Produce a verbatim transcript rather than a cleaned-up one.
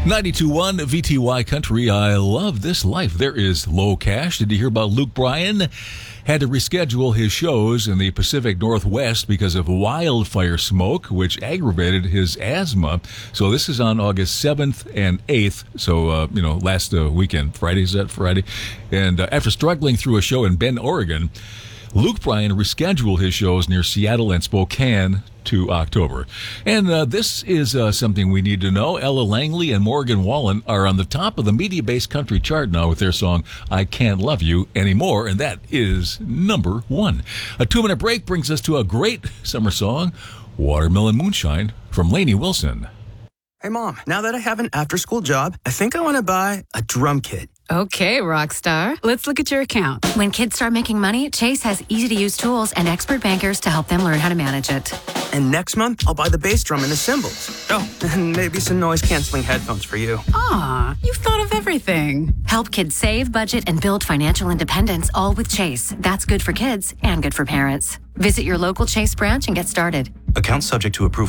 ninety-two point one V T Y Country. I love this life. There is low cash. Did you hear about Luke Bryan? Had to reschedule his shows in the Pacific Northwest because of wildfire smoke, which aggravated his asthma. So this is on August seventh and eighth. So, uh, you know, last uh, weekend. Friday, is that Friday? And uh, after struggling through a show in Bend, Oregon, Luke Bryan rescheduled his shows near Seattle and Spokane to October. And uh, this is uh, something we need to know. Ella Langley and Morgan Wallen are on the top of the media-based country chart now with their song, I Can't Love You Anymore, and that is number one. A two-minute break brings us to a great summer song, Watermelon Moonshine, from Lainey Wilson. Hey, Mom, now that I have an after-school job, I think I want to buy a drum kit. Okay, rock star. Let's look at your account. When kids start making money, Chase has easy-to-use tools and expert bankers to help them learn how to manage it. And next month, I'll buy the bass drum and the cymbals. Oh, and maybe some noise-canceling headphones for you. Aw, you've thought of everything. Help kids save, budget, and build financial independence, all with Chase. That's good for kids and good for parents. Visit your local Chase branch and get started. Account subject to approval.